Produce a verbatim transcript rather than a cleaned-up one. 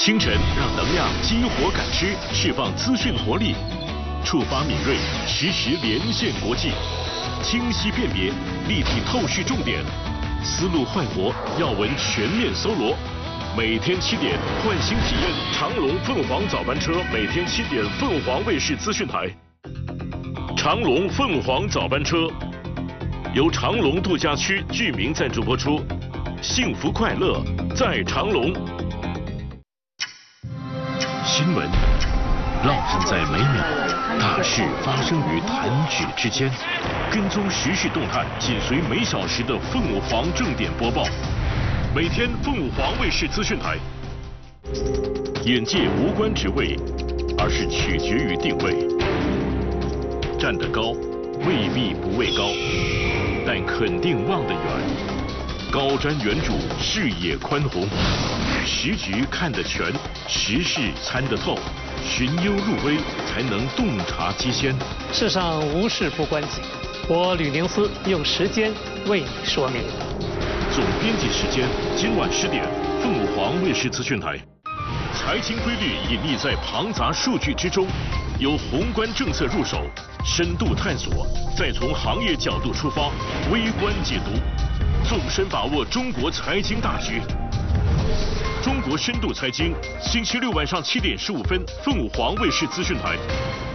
清晨让能量激活感知，释放资讯活力，触发敏锐，实时连线国际，清晰辨别，立体透视重点，思路焕活，要闻全面搜罗。每天七点，换新体验长龙凤凰早班车，每天七点，凤凰卫视资讯台。长龙凤凰早班车由长龙度假区居民赞助播出，幸福快乐在长龙。新闻浪漫在每秒，大事发生于弹指之间。跟踪时事动态，紧随每小时的凤凰正点播报。每天凤凰卫视资讯台。眼界无关职位，而是取决于定位。站得高，未必不畏高，但肯定望得远。高瞻远瞩，视野宽宏，时局看得全，时事参得透，寻幽入微，才能洞察机先。 世上无事不关己，我吕宁思用时间为你说明。 总编辑时间，今晚十点，凤凰卫视资讯台。财经规律隐匿在庞杂数据之中，由宏观政策入手，深度探索，再从行业角度出发，微观解读，纵深把握中国财经大局。中国深度财经，星期六晚上七点十五分，凤凰卫视资讯台。